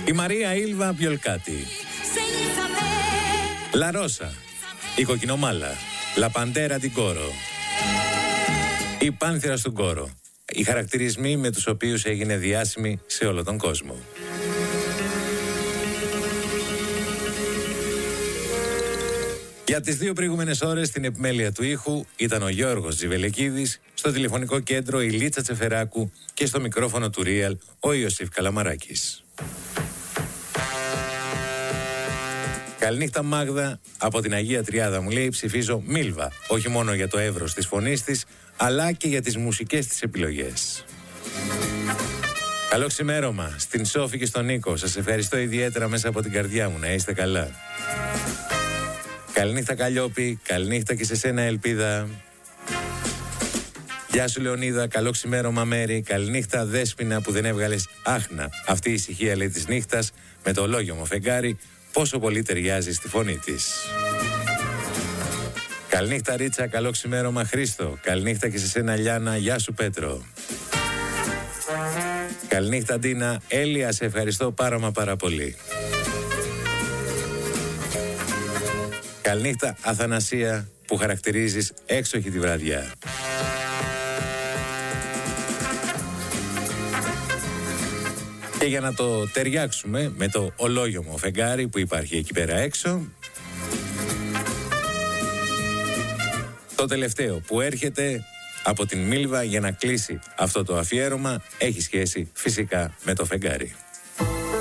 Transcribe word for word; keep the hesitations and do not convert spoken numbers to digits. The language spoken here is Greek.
Η Μαρία Ήλβα Μπιολκάτη. Λα Ρώσα, η Κοκκινομάλα, Λα Παντέρα την Κόρο, η Πάνθυρα στον Κόρο. Οι χαρακτηρισμοί με τους οποίους έγινε διάσημη σε όλο τον κόσμο. Για τις δύο προηγούμενες ώρες στην επιμέλεια του ήχου ήταν ο Γιώργος Τζιβελεκίδης, στο τηλεφωνικό κέντρο η Λίτσα Τσεφεράκου και στο μικρόφωνο του Real ο Ιωσήφ Καλαμαράκης. Καληνύχτα Μάγδα, από την Αγία Τριάδα μου λέει, ψηφίζω Μίλβα, όχι μόνο για το εύρος της φωνής της, αλλά και για τις μουσικές της επιλογές. Καλό ξημέρωμα στην Σόφη και στον Νίκο, σας ευχαριστώ ιδιαίτερα μέσα από την καρδιά μου, να είστε καλά. Καληνύχτα Καλλιόπη, καληνύχτα και σε σένα Ελπίδα. Γεια σου Λεωνίδα, καλό ξημέρωμα Μέρη, καληνύχτα Δέσποινα που δεν έβγαλες άχνα. Αυτή η ησυχία λέει της νύχτας με το λόγιο μου φεγγάρι, πόσο πολύ ταιριάζει στη φωνή της. Καληνύχτα Ρίτσα, καλό ξημέρωμα Χρήστο. Καληνύχτα και σε σένα Λιάνα, γεια σου Πέτρο. Καληνύχτα Ντίνα, Έλια, σε ευχαριστώ πάρα μα πάρα πολύ. Καληνύχτα Αθανασία, που χαρακτηρίζεις έξοχη τη βραδιά. Και για να το ταιριάξουμε με το ολόγιομο φεγγάρι που υπάρχει εκεί πέρα έξω, το τελευταίο που έρχεται από την Μίλβα για να κλείσει αυτό το αφιέρωμα έχει σχέση φυσικά με το φεγγάρι.